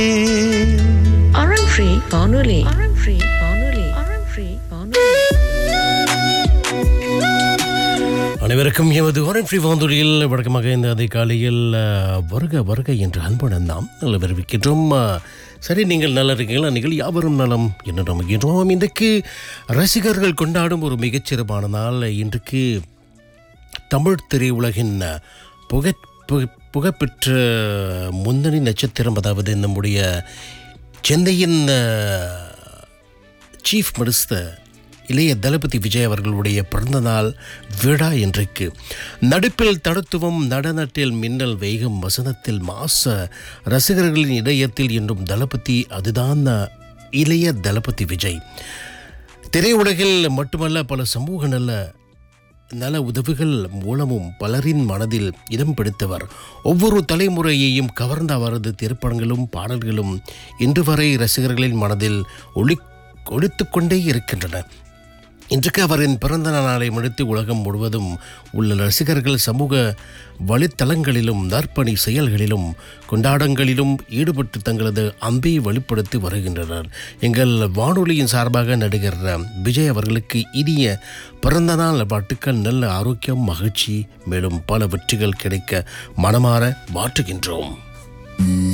RM3 வானொலி. RM3 வானொலி. RM3 வானொலி. அனைவருக்கும் எமது RM3 வானொலியில் வழக்கமாக இந்த அதிகாலையில் வருக வருக என்று அன்புடன் நாம் நல்ல வரவேற்கின்றோம். சரி, நீங்கள் நல்லா இருக்கீங்களா? நீங்கள் யாவரும் நலம் என்று நம்புகின்றோம். இன்றைக்கு ரசிகர்கள் கொண்டாடும் ஒரு மிகச்சிறப்பான நாள். இன்றைக்கு தமிழ் திரையுலகின் புகழ்பெற்ற முன்னணி நட்சத்திரம், அதாவது நம்முடைய சென்னையின் சீஃப் மினிஸ்டர் இளைய தளபதி விஜய் அவர்களுடைய பிறந்தநாள் விழா இன்றைக்கு. நடிப்பில் தடுத்துவம், நடனத்தில் மின்னல் வேகம், வசனத்தில் மாச, ரசிகர்களின் இதயத்தில் என்றும் தளபதி, அதுதான் இளைய தளபதி விஜய். திரையுலகில் மட்டுமல்ல, பல சமூக நல உதவிகள் மூலமும் பலரின் மனதில் இடம் பிடித்தவர். ஒவ்வொரு தலைமுறையையும் கவர்ந்த அவரது திரைப்படங்களும் பாடல்களும் இன்று வரை ரசிகர்களின் மனதில் ஒலித்து கொண்டே இருக்கின்றன. இன்றைக்கு அவரின் பிறந்த நாளை முன்னிட்டு உலகம் முழுவதும் உள்ள ரசிகர்கள் சமூக வலைத்தளங்களிலும் நற்பணி செயல்களிலும் கொண்டாட்டங்களிலும் ஈடுபட்டு தங்களது அன்பை வெளிப்படுத்தி வருகின்றனர். எங்கள் வானொலியின் சார்பாக நடிகர் விஜய் அவர்களுக்கு இனிய பிறந்தநாள் வாழ்த்துக்கள். நல்ல ஆரோக்கியம், மகிழ்ச்சி, மேலும் பல வெற்றிகள் கிடைக்க மனமாற வாழ்த்துகின்றோம்.